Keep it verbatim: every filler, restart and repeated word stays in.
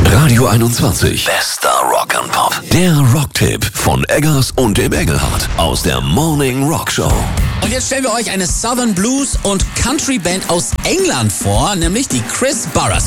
Radio einundzwanzig. Bester Rock'n'Pop. Der Rocktipp von Eggers und dem Engelhardt aus der Morning Rock Show. Und jetzt stellen wir euch eine Southern Blues und Country Band aus England vor, nämlich die Chris Burrers.